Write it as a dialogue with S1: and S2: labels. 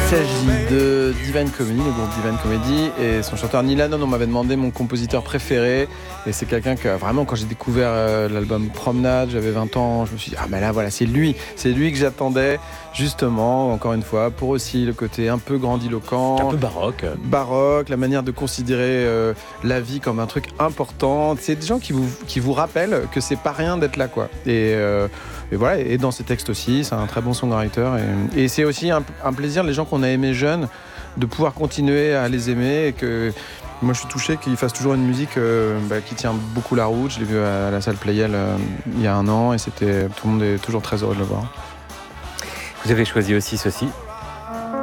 S1: s'agit de Divine Comedy, le groupe Divine Comedy, et son chanteur Neil Hannon. On m'avait demandé mon compositeur préféré, et c'est quelqu'un que vraiment, quand j'ai découvert l'album Promenade, j'avais 20 ans, je me suis dit, ah mais là voilà, c'est lui que j'attendais, justement, encore une fois, pour aussi le côté un peu grandiloquent,
S2: un peu baroque,
S1: la manière de considérer la vie comme un truc important. C'est des gens qui vous rappellent que c'est pas rien d'être là, quoi. Et voilà, et dans ses textes aussi, c'est un très bon songwriter, et c'est aussi un plaisir, les gens qu'on a aimés jeunes, de pouvoir continuer à les aimer, et que moi je suis touché qu'il fasse toujours une musique qui tient beaucoup la route. Je l'ai vu à la salle Playel il y a 1 an, et tout le monde est toujours très heureux de le voir.
S2: Vous avez choisi aussi ceci.